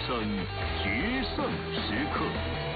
生决胜时刻。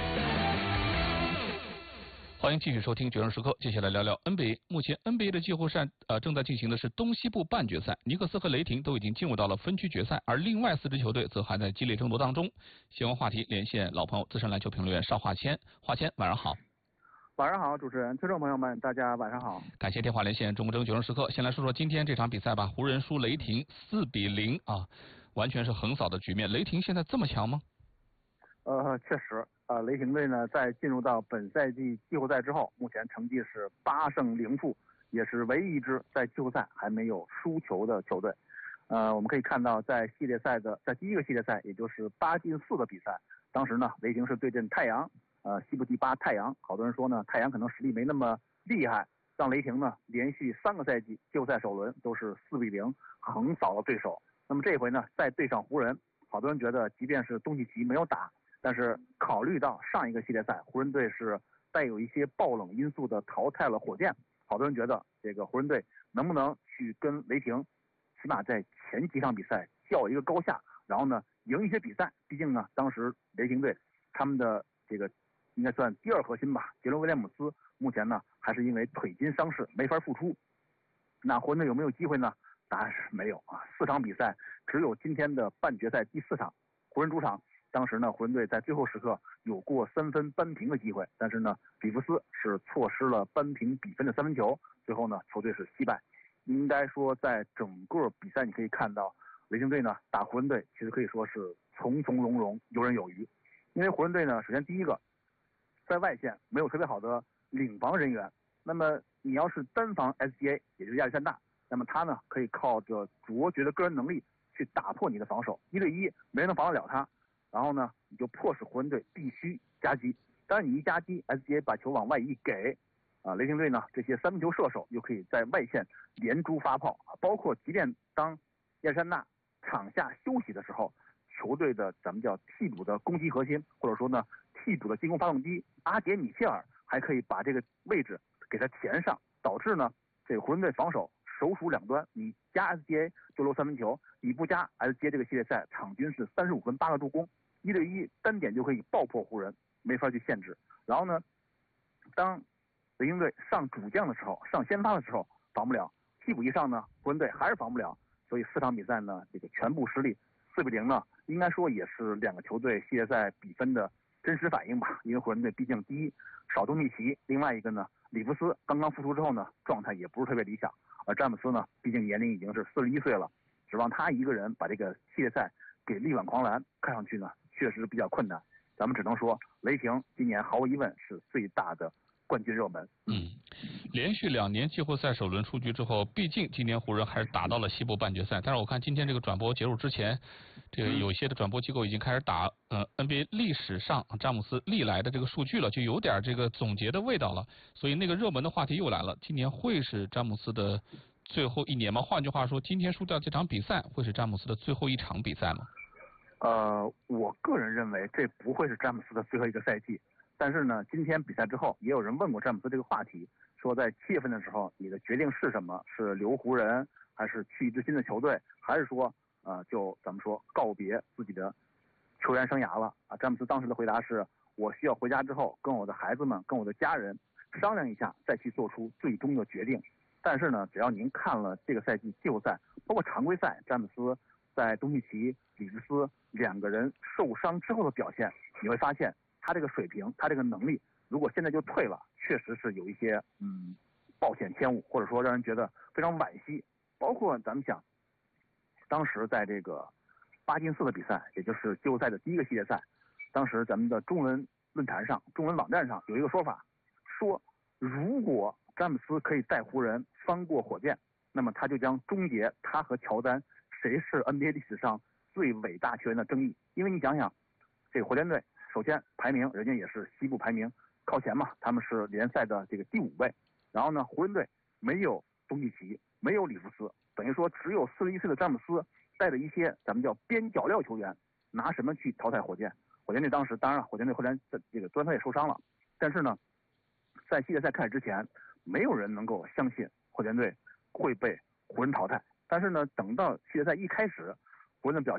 欢迎继续收听《决胜时刻》，接下来聊聊 NBA。目前 NBA 的季后赛正在进行的是东西部半决赛，尼克斯和雷霆都已经进入到了分区决赛，而另外4支球队则还在激烈争夺当中。新闻话题连线老朋友资深篮球评论员邵华谦，华谦晚上好。 晚上好，主持人、听众朋友们，大家晚上好。 感谢电话连线中国决胜时刻。先来说说今天这场比赛吧，湖人输雷霆4-0啊，完全是横扫的局面。雷霆现在这么强吗？ 确实，雷霆队呢在进入到本赛季季后赛之后，目前成绩是8胜0负，也是唯一一支在季后赛还没有输球的球队。我们可以看到在第一个系列赛，也就是8-4的比赛，当时呢雷霆是对阵太阳，西部第8太阳，好多人说呢太阳可能实力没那么厉害，让雷霆呢连续3个赛季季后赛首轮都是4-0横扫了对手。那么这回呢再对上湖人，好多人觉得即便是东契奇没有打，但是考虑到上一个系列赛湖人队是带有一些爆冷因素的淘汰了火箭，好多人觉得这个湖人队能不能去跟雷霆起码在前几场比赛较一个高下，然后呢赢一些比赛。毕竟呢当时雷霆队他们的这个应该算第2核心吧，杰伦威廉姆斯目前呢还是因为腿筋伤势没法复出。那湖人队有没有机会呢？答案是没有啊，4场比赛只有今天的半决赛第4场湖人主场，当时呢湖人队在最后时刻有过3分扳平的机会，但是呢里弗斯是错失了扳平比分的3分球，最后呢球队是惜败。应该说在整个比赛你可以看到雷霆队呢打湖人队其实可以说是从从容容，游刃有余。因为湖人队呢首先第一个在外线没有特别好的领防人员，那么你要是单防 SGA 也就是亚历山大，那么他呢可以靠着卓绝的个人能力去打破你的防守，1对1没人能防得了他，然后呢你就迫使湖人队必须夹击。当然你一夹击 SGA 把球往外一给雷霆队呢这些3分球射手又可以在外线连珠发炮，包括即便当亚历山大场下休息的时候，球队的咱们叫替补的攻击核心，或者说呢替补的进攻发动机阿杰米切尔还可以把这个位置给他填上，导致呢这个湖人队防守首鼠两端，你加 SGA 就漏3分球，你不加 SGA 这个系列赛场均是35分8个助攻，1对1单点就可以爆破湖人，没法去限制。然后呢当雷霆队上主将的时候，上先发的时候防不了，替补一上呢湖人队还是防不了，所以4场比赛呢这个全部失利，4-0呢应该说也是2个球队系列赛比分的真实反应吧。因为湖人队毕竟第一少东契奇，另外一个呢里弗斯刚刚复出之后呢状态也不是特别理想，而詹姆斯呢毕竟年龄已经是41岁了，指望他一个人把这个系列赛给力挽狂澜，看上去呢确实比较困难。咱们只能说雷霆今年毫无疑问是最大的冠军热门。 连续2年季后赛首轮出局之后，毕竟今年湖人还是打到了西部半决赛。但是我看今天这个转播结束之前，这个有些的转播机构已经开始打NBA 历史上詹姆斯历来的这个数据了，就有点这个总结的味道了。所以那个热门的话题又来了，今年会是詹姆斯的最后1年吗？换句话说，今天输掉这场比赛会是詹姆斯的最后1场比赛吗？ 我个人认为这不会是詹姆斯的最后一个赛季。但是呢今天比赛之后也有人问过詹姆斯这个话题，说在7月份的时候你的决定是什么，是留湖人还是去一支新的球队，还是说就咱们说告别自己的球员生涯了詹姆斯当时的回答是，我需要回家之后跟我的孩子们跟我的家人商量一下再去做出最终的决定。但是呢只要您看了这个赛季季后赛包括常规赛詹姆斯在东契奇里弗斯2个人受伤之后的表现，你会发现他这个水平他这个能力如果现在就退了，确实是有一些暴殄天物，或者说让人觉得非常惋惜。包括咱们想当时在这个8-4的比赛，也就是季后赛的第1个系列赛，当时咱们的中文论坛上中文网站上有一个说法，说如果詹姆斯可以带湖人翻过火箭，那么他就将终结他和乔丹谁是 NBA 历史上最伟大球员的争议。因为你想想这个火箭队首先排名人家也是西部排名靠前嘛，他们是联赛的这个第5位，然后呢湖人队没有东契奇没有里弗斯，等于说只有41岁的詹姆斯带着一些咱们叫边角料球员，拿什么去淘汰火箭？火箭队当时当然了，火箭队后来这个杜兰特也受伤了，但是呢在系列赛开始之前没有人能够相信火箭队会被湖人淘汰。但是呢等到系列赛一开始，湖人的表现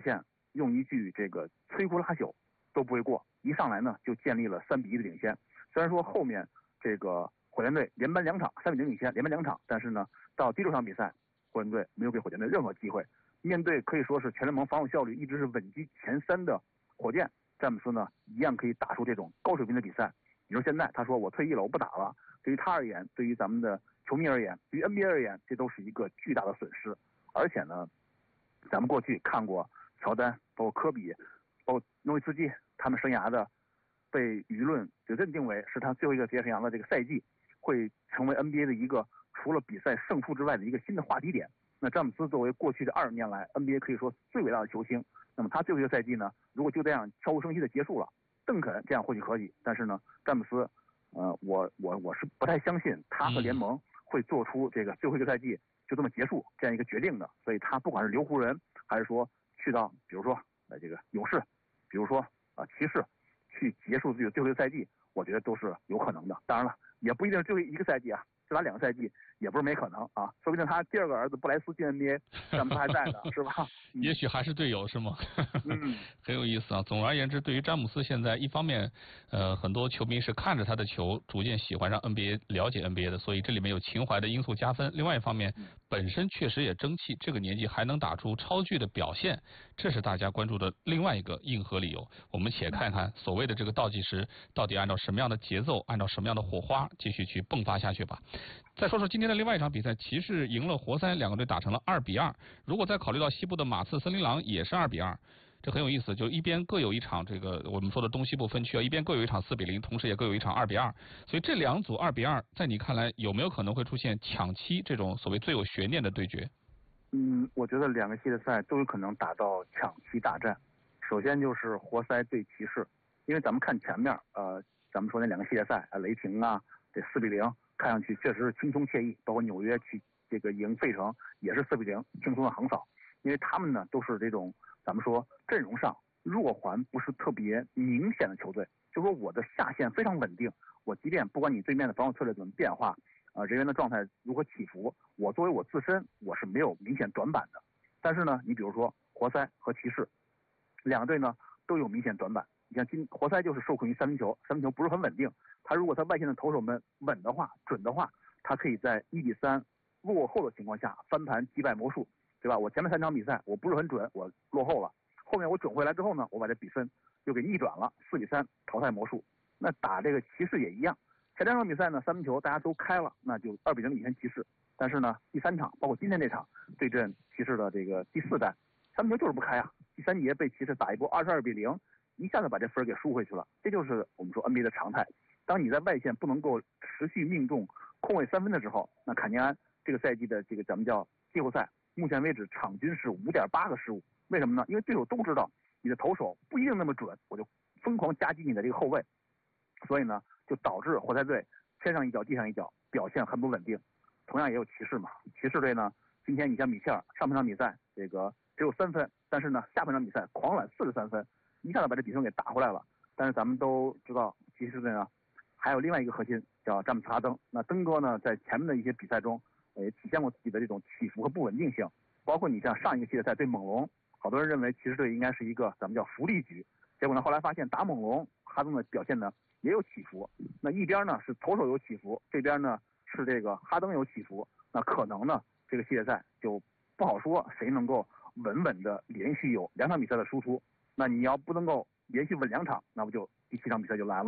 用一句这个摧枯拉朽都不为过，一上来呢就建立了3-1的领先。虽然说后面这个火箭队连扳2场，3-0领先，连扳2场，但是呢到第6场比赛，火箭队没有给火箭队任何机会。面对可以说是全联盟防守效率一直是稳居前3的火箭，詹姆斯呢一样可以打出这种高水平的比赛。你说现在他说我退役了，我不打了，对于他而言，对于咱们的球迷而言，对于 NBA 而言，这都是一个巨大的损失。而且呢，咱们过去看过乔丹，包括科比，包括诺维茨基，他们生涯的被舆论就认定为是他最后一个职业生涯的这个赛季，会成为 NBA 的一个除了比赛胜负之外的一个新的话题点。那詹姆斯作为过去的20年来 NBA 可以说最伟大的球星，那么他最后一个赛季呢，如果就这样悄无声息的结束了，邓肯这样或许可以，但是呢，詹姆斯，我是不太相信他和联盟会做出这个最后一个赛季就这么结束这样一个决定的。所以他不管是留湖人，还是说去到比如说这个勇士，比如说骑士，去结束自己的最后一个赛季，我觉得都是有可能的。当然了，也不一定是最后一个赛季啊，就打2个赛季也不是没可能啊，说不定他第2个儿子布莱斯进 NBA， 詹姆斯还在呢，是吧？ 也许还是队友是吗？ 嗯， 很有意思啊。总而言之，对于詹姆斯现在一方面，很多球迷是看着他的球逐渐喜欢上 NBA， 了解 NBA 的，所以这里面有情怀的因素加分。另外一方面，本身确实也争气，这个年纪还能打出超巨的表现，这是大家关注的另外一个硬核理由。我们且看看所谓的这个倒计时到底按照什么样的节奏，按照什么样的火花继续去迸发下去吧。再说说今天的另外一场比赛，骑士赢了活塞，两个队打成了2-2。如果再考虑到西部的马刺森林狼也是2-2，这很有意思，就一边各有一场这个我们说的东西部分区啊，一边各有一场4-0，同时也各有一场2-2。所以这2组2-2，在你看来有没有可能会出现抢七这种所谓最有悬念的对决？ 我觉得2个系列赛都有可能打到抢七大战。首先就是活塞对骑士，因为咱们看前面，咱们说那2个系列赛雷霆啊，这4-0。看上去确实是轻松惬意，包括纽约去这个赢费城也是4-0，轻松的横扫。因为他们呢都是这种咱们说阵容上弱环不是特别明显的球队，就说我的下限非常稳定，我即便不管你对面的防守策略怎么变化，人员的状态如何起伏，我作为我自身我是没有明显短板的。但是呢，你比如说活塞和骑士2个队呢都有明显短板。你像活塞就是受困于三分球不是很稳定。他如果他外线的投手们稳的话、准的话，他可以在1-3落后的情况下翻盘击败魔术，对吧？我前面3场比赛我不是很准，我落后了，后面我准回来之后呢，我把这比分又给逆转了，4-3淘汰魔术。那打这个骑士也一样，前2场比赛呢三分球大家都开了，那就2-0领先骑士。但是呢，第3场包括今天这场对阵骑士的这个第4战，三分球就是不开啊，第3节被骑士打一波22-0，一下子把这分给输回去了。这就是我们说 NBA 的常态。当你在外线不能够持续命中空位3分的时候，那坎尼安这个赛季的这个咱们叫季后赛，目前为止场均是5.8个失误。为什么呢？因为对手都知道你的投手不一定那么准，我就疯狂夹击你的这个后卫，所以呢，就导致活塞队天上一脚地上一脚，表现很不稳定。同样也有骑士嘛，骑士队呢，今天你像米切尔上半场比赛这个只有3分，但是呢下半场比赛狂揽43分，一下子把这比分给打回来了。但是咱们都知道骑士队呢还有另外一个核心叫詹姆斯哈登，那登哥呢在前面的一些比赛中也体现过自己的这种起伏和不稳定性，包括你像上一个系列赛对猛龙，好多人认为骑士队应该是一个咱们叫福利局，结果呢后来发现打猛龙哈登的表现呢也有起伏，那一边呢是投手有起伏，这边呢是这个哈登有起伏，那可能呢这个系列赛就不好说谁能够稳稳的连续有2场比赛的输出，那你要不能够连续稳2场，那不就第7场比赛就来了。